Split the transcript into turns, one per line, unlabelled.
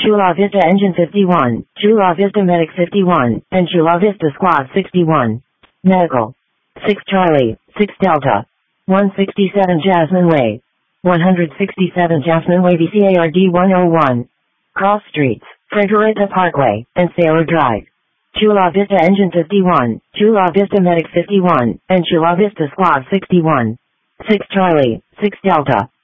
Chula Vista Engine 51, Chula Vista Medic 51, and Chula Vista Squad 61. Medical. 6 Charlie, 6 Delta. 167 Jasmine Way. 167 Jasmine Way VCARD 101. Cross Streets, Frederica Parkway, and Sailor Drive. Chula Vista Engine 51, Chula Vista Medic 51, and Chula Vista Squad 61. 6 Charlie, 6 Delta.